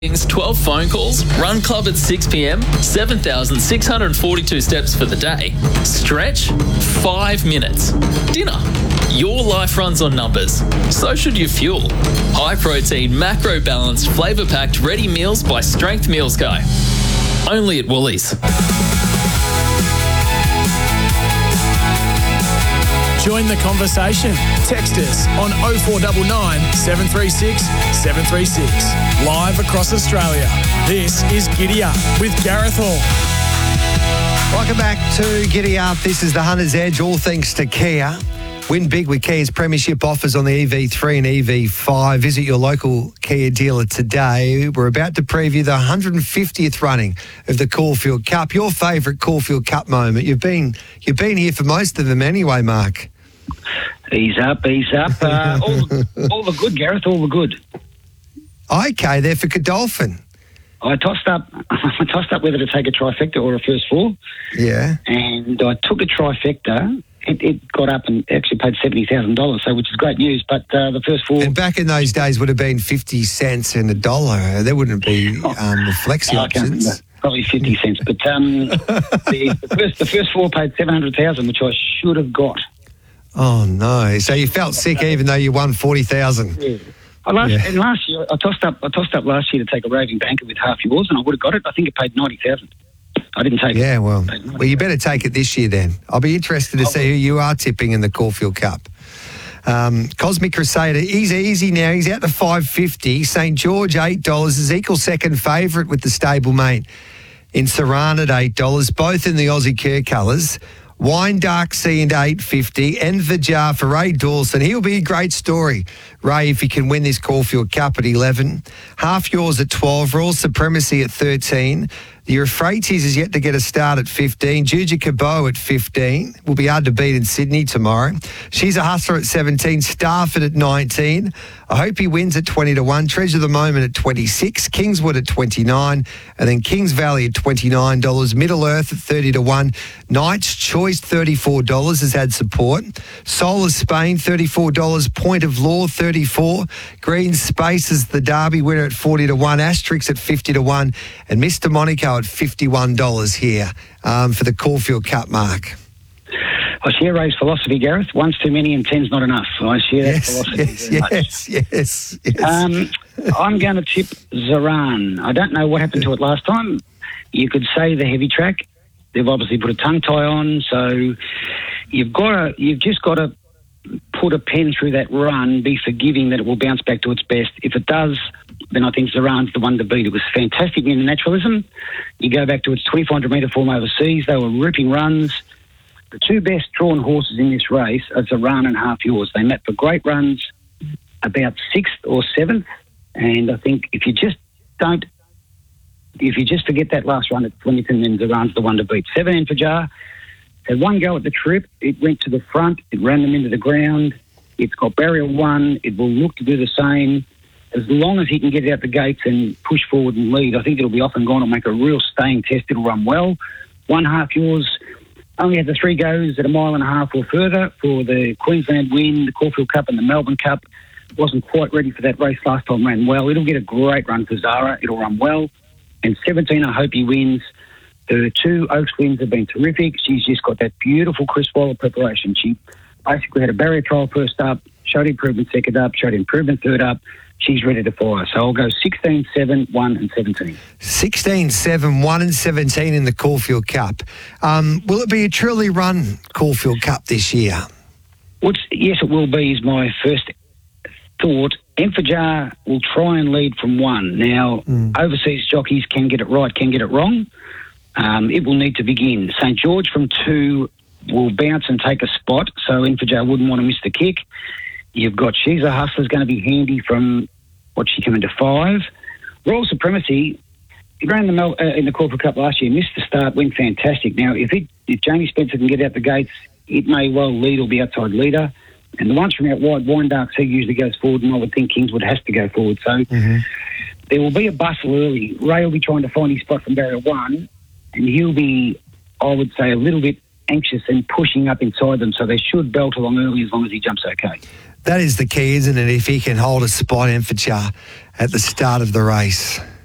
12 phone calls, run club at 6 p.m, 7,642 steps for the day. Stretch, 5 minutes. Dinner. Your life runs on numbers. So should your fuel. High protein, macro balanced, flavour packed ready meals by Strength Meals Guy. Only at Woolies. Join the conversation. Text us on 0499 736 736. Live across Australia. This is Giddy Up with Gareth Hall. Welcome back to Giddy Up. This is the Hunter's Edge, all thanks to Kia. Win big with Kia's premiership offers on the EV3 and EV5. Visit your local Kia dealer today. We're about to preview the 150th running of the Caulfield Cup. Your favourite Caulfield Cup moment. You've been here for most of them anyway, Mark. Ease up. all the good, Gareth, all the good. Okay, there for Godolphin. I tossed up whether to take a trifecta or a first four. Yeah. And I took a trifecta. It got up and actually paid $70,000, so which is great news. But the first four... And back in those days would have been 50 cents and $1. There wouldn't be the flexi options. Probably 50 cents. But the first four paid $700,000, which I should have got. Oh, no. So you felt sick even though you won $40,000. Yeah. And last year, I tossed up last year to take a raving banker with half yours, and I would have got it. I think it paid $90,000. I didn't take it. Yeah, well, you better take it this year then. I'll be interested to see who you are tipping in the Caulfield Cup. Cosmic Crusader, he's easy now. He's out to $5.50. St. George, $8. Ezekiel second favourite with the stablemate in Saran at $8, both in the Aussie Kerr colours. Wine Dark Sea and $8.50. Envajar for Ray Dawson. He'll be a great story, Ray, if he can win this Caulfield Cup at 11. Half Yours at 12. Royal Supremacy at 13. The Euphrates is yet to get a start at 15. Juja Cabot at 15. Will be hard to beat in Sydney tomorrow. She's a Hustler at 17. Stafford at 19. I Hope He Wins at 20-1. Treasure the Moment at 26. Kingswood at 29. And then Kings Valley at $29. Middle Earth at 30-1. Knight's Choice $34 has had support. Soul of Spain $34. Point of Law $34. Green Spaces the Derby winner at 40-1. Asterix at 50-1. And Mr. Monaco at $51 here for the Caulfield Cup, Mark. I share Ray's philosophy, Gareth. One's too many and ten's not enough. I share that philosophy very much. Yes. I'm going to tip Zaran. I don't know what happened to it last time. You could say the heavy track. They've obviously put a tongue tie on, so you've just got to put a pen through that run, be forgiving that it will bounce back to its best. If it does, then I think Zaran's the one to beat. It was fantastic in the naturalism. You go back to its 2,400-metre form overseas. They were ripping runs. The two best drawn horses in this race are Zaran and Half Yours. They met for great runs about 6th or 7th, and I think if you just forget that last run at Flemington, then Zaran's the one to beat. 7 Enfajar had one go at the trip. It went to the front. It ran them into the ground. It's got barrier 1. It will look to do the same. As long as he can get it out the gates and push forward and lead, I think it'll be off and gone and make a real staying test. It'll run well. One Half Yours only had the 3 goes at 1.5 miles or further for the Queensland win, the Caulfield Cup and the Melbourne Cup. Wasn't quite ready for that race last time, ran well. It'll get a great run for Zara. It'll run well. And 17, I Hope He Wins. The 2 Oaks wins have been terrific. She's just got that beautiful Chris Waller preparation. She basically had a barrier trial first up, showed improvement second up, showed improvement third up. She's ready to fire. So I'll go 16, 7, 1 and 17. 16, 7, 1 and 17 in the Caulfield Cup. Will it be a truly run Caulfield Cup this year? Yes, it will be, is my first thought. Enfajar will try and lead from 1. Now, overseas jockeys can get it right, can get it wrong. It will need to begin. St. George from 2 will bounce and take a spot, so Enfajar wouldn't want to miss the kick. You've got She's a Hustler's going to be handy from what she came into 5. Royal Supremacy, he ran in the Caulfield Cup last year, missed the start, went fantastic. Now, if Jamie Spencer can get out the gates, it may well lead or be outside leader. And the ones from out wide, Wine Dark Sea usually goes forward, and I would think Kingswood has to go forward. So there will be a bustle early. Ray will be trying to find his spot from barrier 1, and he'll be, I would say, a little bit anxious and pushing up inside them, so they should belt along early as long as he jumps okay. That is the key, isn't it? If he can hold a spot in for Char at the start of the race.